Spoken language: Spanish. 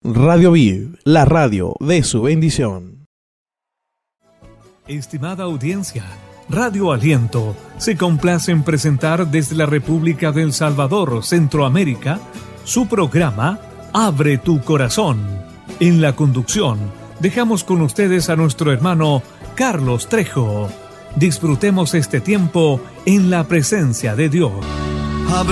Radio Viv, la radio de su bendición. Estimada audiencia, Radio Aliento se complace en presentar desde la República del Salvador, Centroamérica, su programa Abre tu Corazón. En la conducción, dejamos con ustedes a nuestro hermano Carlos Trejo. Disfrutemos este tiempo en la presencia de Dios.